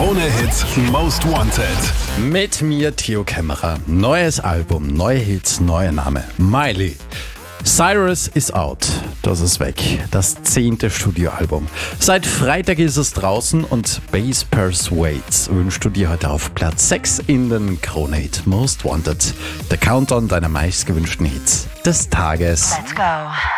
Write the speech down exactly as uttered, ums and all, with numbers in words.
Krone-Hit Most Wanted. Mit mir Theo Kämmerer. Neues Album, neue Hits, neuer Name. Miley. Cyrus is out. Das ist weg. Das zehnte Studioalbum. Seit Freitag ist es draußen und Bass Persuades wünschst du dir heute auf Platz sechs in den Krone-Hit Most Wanted. Der Countdown deiner meistgewünschten Hits des Tages. Let's go.